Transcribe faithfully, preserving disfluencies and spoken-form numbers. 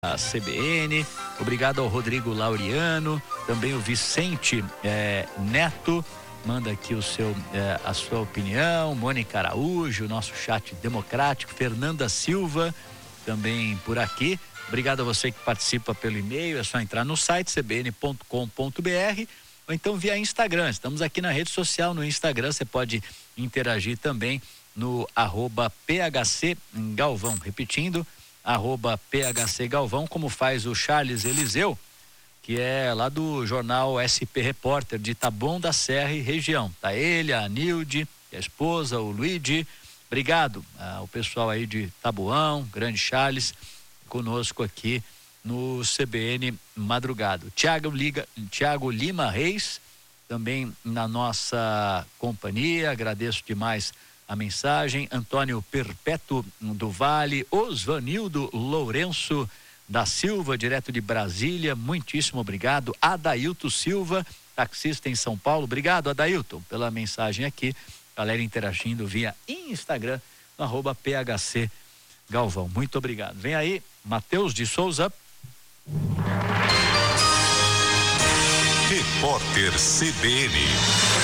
a C B N, obrigado ao Rodrigo Laureano, também o Vicente é, Neto, manda aqui o seu, é, a sua opinião, Mônica Araújo, nosso chat democrático, Fernanda Silva, também por aqui. Obrigado a você que participa pelo e-mail, é só entrar no site c b n ponto com ponto b r ou então via Instagram. Estamos aqui na rede social, no Instagram, você pode interagir também no arroba P H C Galvão, repetindo, arroba P H C Galvão, como faz o Charles Eliseu, que é lá do jornal S P Repórter de Taboão da Serra e região. Tá ele, a Nilde, a esposa, o Luigi. Obrigado ao pessoal aí de Taboão, grande Charles, conosco aqui no C B N Madrugado. Tiago Liga, Tiago Lima Reis, também na nossa companhia, agradeço demais a mensagem. Antônio Perpétuo do Vale, Osvanildo Lourenço da Silva, direto de Brasília, muitíssimo obrigado. Adailton Silva, taxista em São Paulo, obrigado Adailton pela mensagem aqui, galera interagindo via Instagram, no arroba P H C Galvão, muito obrigado. Vem aí, Matheus de Souza. Repórter C B N.